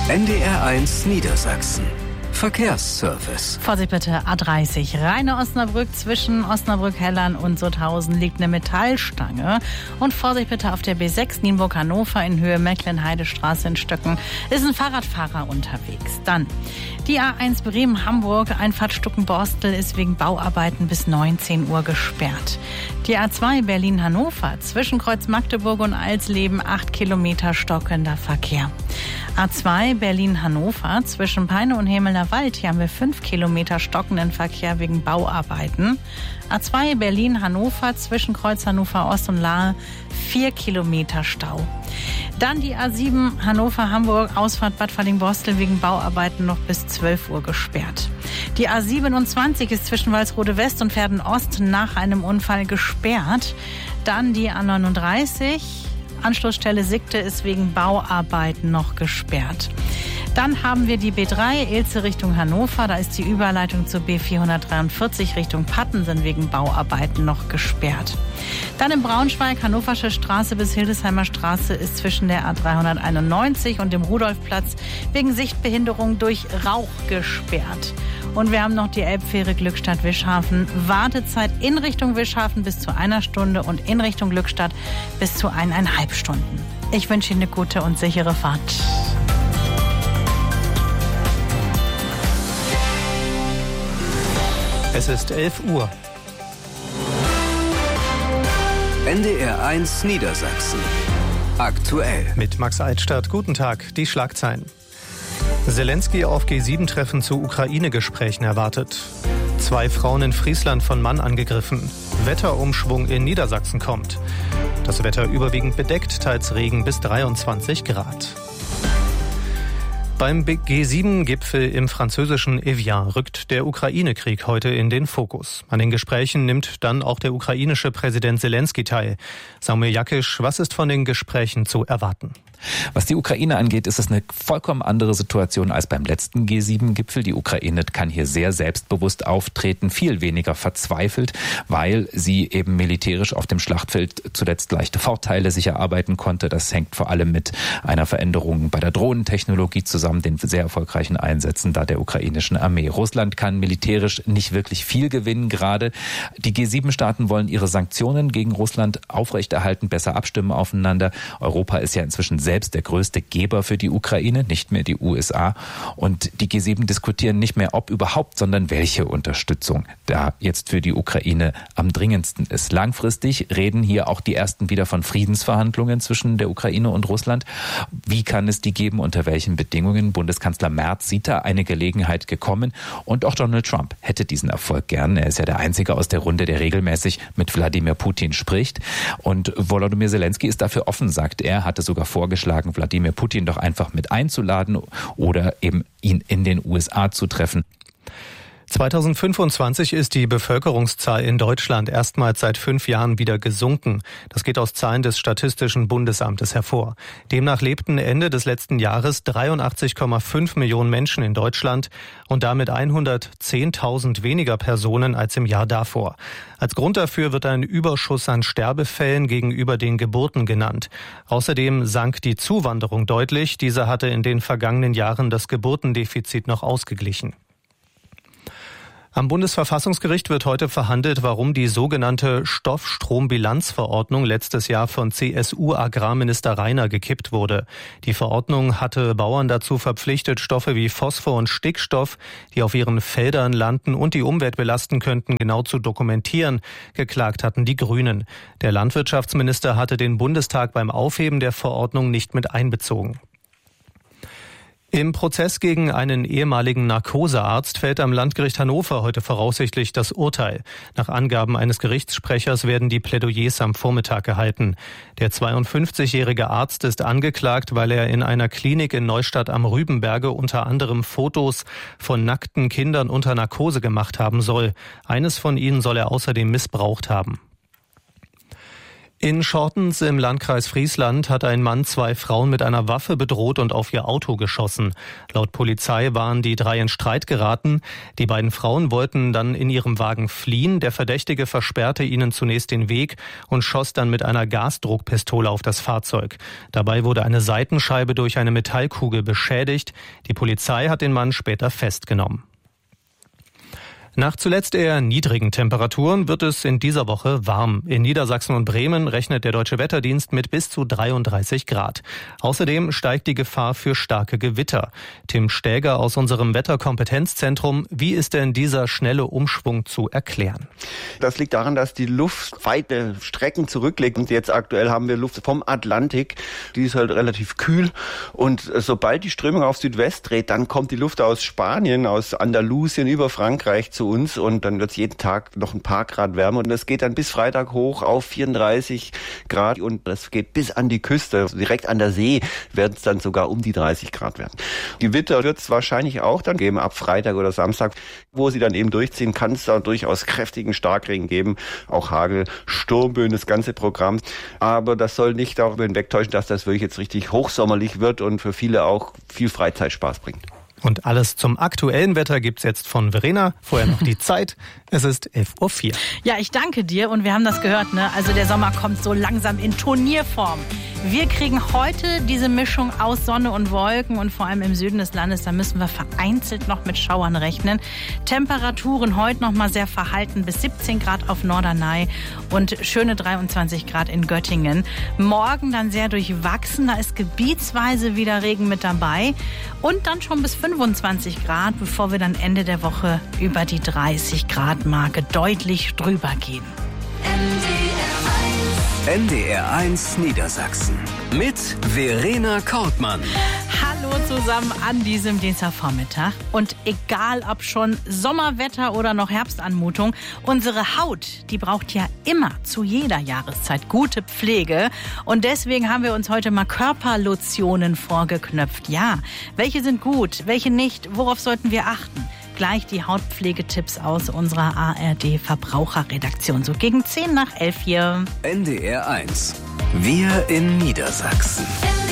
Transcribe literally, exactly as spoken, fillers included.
N D R eins Niedersachsen. Verkehrsservice. Vorsicht bitte, A dreißig, Rheine-Osnabrück zwischen Osnabrück-Hellern und Sutthausen liegt eine Metallstange. Und Vorsicht bitte auf der B sechs Nienburg-Hannover in Höhe Mecklenheidestraße in Stöcken ist ein Fahrradfahrer unterwegs. Dann die A eins Bremen-Hamburg, Einfahrt Stuckenborstel ist wegen Bauarbeiten bis neunzehn Uhr gesperrt. Die A zwei Berlin-Hannover zwischen Kreuz Magdeburg und Alsleben acht Kilometer stockender Verkehr. A zwei Berlin-Hannover zwischen Peine und Hemeler Wald, hier haben wir fünf Kilometer stockenden Verkehr wegen Bauarbeiten. A zwei Berlin-Hannover zwischen Kreuz Hannover Ost und Lahe vier Kilometer Stau. Dann die A sieben Hannover-Hamburg, Ausfahrt Bad Falling-Borstel wegen Bauarbeiten noch bis zwölf Uhr gesperrt. Die A siebenundzwanzig ist zwischen Walsrode West und Verden Ost nach einem Unfall gesperrt. Dann die A neununddreißig, Anschlussstelle Sigte ist wegen Bauarbeiten noch gesperrt. Dann haben wir die B drei, Ilze Richtung Hannover. Da ist die Überleitung zur B vierhundertdreiundvierzig Richtung Pattensen wegen Bauarbeiten noch gesperrt. Dann in Braunschweig, Hannoversche Straße bis Hildesheimer Straße ist zwischen der A dreihunderteinundneunzig und dem Rudolfplatz wegen Sichtbehinderung durch Rauch gesperrt. Und wir haben noch die Elbfähre Glückstadt-Wischhafen. Wartezeit in Richtung Wischhafen bis zu einer Stunde und in Richtung Glückstadt bis zu eineinhalb Stunden. Ich wünsche Ihnen eine gute und sichere Fahrt. Es ist elf Uhr. N D R eins Niedersachsen. Aktuell. Mit Max Eitstadt. Guten Tag. Die Schlagzeilen. Zelensky auf G sieben Treffen zu Ukraine-Gesprächen erwartet. Zwei Frauen in Friesland von Mann angegriffen. Wetterumschwung in Niedersachsen kommt. Das Wetter überwiegend bedeckt, teils Regen bis dreiundzwanzig Grad. Beim G sieben Gipfel im französischen Evian rückt der Ukraine-Krieg heute in den Fokus. An den Gesprächen nimmt dann auch der ukrainische Präsident Zelensky teil. Samuel Jakisch, was ist von den Gesprächen zu erwarten? Was die Ukraine angeht, ist es eine vollkommen andere Situation als beim letzten G sieben Gipfel. Die Ukraine kann hier sehr selbstbewusst auftreten, viel weniger verzweifelt, weil sie eben militärisch auf dem Schlachtfeld zuletzt leichte Vorteile sich erarbeiten konnte. Das hängt vor allem mit einer Veränderung bei der Drohnentechnologie zusammen, den sehr erfolgreichen Einsätzen da der ukrainischen Armee. Russland kann militärisch nicht wirklich viel gewinnen gerade. Die G sieben Staaten wollen ihre Sanktionen gegen Russland aufrechterhalten, besser abstimmen aufeinander. Europa ist ja inzwischen selbst der größte Geber für die Ukraine, nicht mehr die U S A. Und die G sieben diskutieren nicht mehr, ob überhaupt, sondern welche Unterstützung da jetzt für die Ukraine am dringendsten ist. Langfristig reden hier auch die ersten wieder von Friedensverhandlungen zwischen der Ukraine und Russland. Wie kann es die geben, unter welchen Bedingungen? Bundeskanzler Merz sieht da eine Gelegenheit gekommen. Und auch Donald Trump hätte diesen Erfolg gern. Er ist ja der Einzige aus der Runde, der regelmäßig mit Wladimir Putin spricht. Und Volodymyr Zelensky ist dafür offen, sagt er, hatte sogar vorgeschlagen, Wladimir Putin doch einfach mit einzuladen oder eben ihn in den U S A zu treffen. zweitausendfünfundzwanzig ist die Bevölkerungszahl in Deutschland erstmals seit fünf Jahren wieder gesunken. Das geht aus Zahlen des Statistischen Bundesamtes hervor. Demnach lebten Ende des letzten Jahres dreiundachtzig Komma fünf Millionen Menschen in Deutschland und damit hundertzehntausend weniger Personen als im Jahr davor. Als Grund dafür wird ein Überschuss an Sterbefällen gegenüber den Geburten genannt. Außerdem sank die Zuwanderung deutlich. Diese hatte in den vergangenen Jahren das Geburtendefizit noch ausgeglichen. Am Bundesverfassungsgericht wird heute verhandelt, warum die sogenannte Stoffstrombilanzverordnung letztes Jahr von C S U-Agrarminister Rainer gekippt wurde. Die Verordnung hatte Bauern dazu verpflichtet, Stoffe wie Phosphor und Stickstoff, die auf ihren Feldern landen und die Umwelt belasten könnten, genau zu dokumentieren. Geklagt hatten die Grünen. Der Landwirtschaftsminister hatte den Bundestag beim Aufheben der Verordnung nicht mit einbezogen. Im Prozess gegen einen ehemaligen Narkosearzt fällt am Landgericht Hannover heute voraussichtlich das Urteil. Nach Angaben eines Gerichtssprechers werden die Plädoyers am Vormittag gehalten. Der zweiundfünfzigjährige Arzt ist angeklagt, weil er in einer Klinik in Neustadt am Rübenberge unter anderem Fotos von nackten Kindern unter Narkose gemacht haben soll. Eines von ihnen soll er außerdem missbraucht haben. In Schortens im Landkreis Friesland hat ein Mann zwei Frauen mit einer Waffe bedroht und auf ihr Auto geschossen. Laut Polizei waren die drei in Streit geraten. Die beiden Frauen wollten dann in ihrem Wagen fliehen. Der Verdächtige versperrte ihnen zunächst den Weg und schoss dann mit einer Gasdruckpistole auf das Fahrzeug. Dabei wurde eine Seitenscheibe durch eine Metallkugel beschädigt. Die Polizei hat den Mann später festgenommen. Nach zuletzt eher niedrigen Temperaturen wird es in dieser Woche warm. In Niedersachsen und Bremen rechnet der Deutsche Wetterdienst mit bis zu dreiunddreißig Grad. Außerdem steigt die Gefahr für starke Gewitter. Tim Stäger aus unserem Wetterkompetenzzentrum. Wie ist denn dieser schnelle Umschwung zu erklären? Das liegt daran, dass die Luft weite Strecken zurücklegt. Und jetzt aktuell haben wir Luft vom Atlantik. Die ist halt relativ kühl. Und sobald die Strömung auf Südwest dreht, dann kommt die Luft aus Spanien, aus Andalusien über Frankreich zu uns und dann wird es jeden Tag noch ein paar Grad wärmer und es geht dann bis Freitag hoch auf vierunddreißig Grad und das geht bis an die Küste. Direkt an der See werden es dann sogar um die dreißig Grad werden. Gewitter wird es wahrscheinlich auch dann geben ab Freitag oder Samstag. Wo sie dann eben durchziehen, kann es da durchaus kräftigen Starkregen geben, auch Hagel, Sturmböen, das ganze Programm. Aber das soll nicht darüber hinwegtäuschen, dass das wirklich jetzt richtig hochsommerlich wird und für viele auch viel Freizeitspaß bringt. Und alles zum aktuellen Wetter gibt's jetzt von Verena. Vorher noch die Zeit. Es ist elf Uhr vier. Ja, ich danke dir und wir haben das gehört, ne? Also der Sommer kommt so langsam in Turnierform. Wir kriegen heute diese Mischung aus Sonne und Wolken und vor allem im Süden des Landes, da müssen wir vereinzelt noch mit Schauern rechnen. Temperaturen heute noch mal sehr verhalten bis siebzehn Grad auf Norderney und schöne dreiundzwanzig Grad in Göttingen. Morgen dann sehr durchwachsen, da ist gebietsweise wieder Regen mit dabei und dann schon bis fünfundzwanzig Grad, bevor wir dann Ende der Woche über die dreißig Grad Marke deutlich drüber gehen. N D R eins Niedersachsen mit Verena Kortmann. Hallo zusammen an diesem Dienstagvormittag. Und egal ob schon Sommerwetter oder noch Herbstanmutung, unsere Haut, die braucht ja immer zu jeder Jahreszeit gute Pflege. Und deswegen haben wir uns heute mal Körperlotionen vorgeknöpft. Ja, welche sind gut, welche nicht, worauf sollten wir achten? Gleich die Hautpflegetipps aus unserer A R D-Verbraucherredaktion. So gegen zehn nach elf hier. N D R eins. Wir in Niedersachsen.